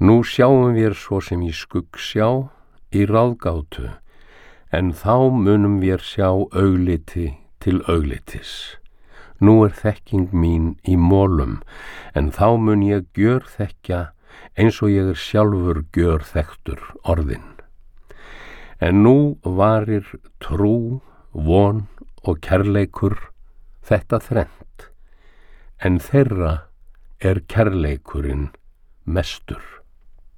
Nú sjáum við svo sem í skuggsjá, í ráðgátu, en þá munum við sjá augliti til auglitis. Nú þekking mín í mólum, en þá mun ég gjörþekkja eins og ég sjálfur gjörþekktur orðinn. En nú varir trú, von og kærleikur þetta þrennt, en þeirra kærleikurinn mestur.